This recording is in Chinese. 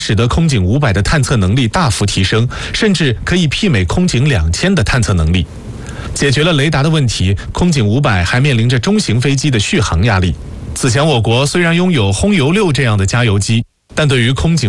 使得空警500的探测能力大幅提升，甚至可以媲美空警2000的探测能力。解决了雷达的问题，空警500还面临着中型飞机的续航压力。此前我国虽然拥有轰油6这样的加油机，但对于空警